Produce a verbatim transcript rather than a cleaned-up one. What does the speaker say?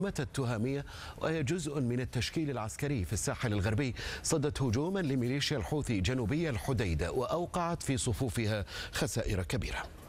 التهامية، وهي جزء من التشكيل العسكري في الساحل الغربي، صدت هجوما لميليشيا الحوثي جنوبي الحديدة وأوقعت في صفوفها خسائر كبيرة.